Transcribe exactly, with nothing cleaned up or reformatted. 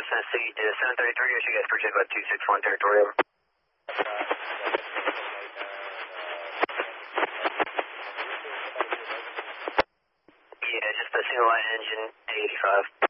Cessna City to seven thirty-three, issue guys project about two six one territorial. Yeah, just a single line engine, eighty-five.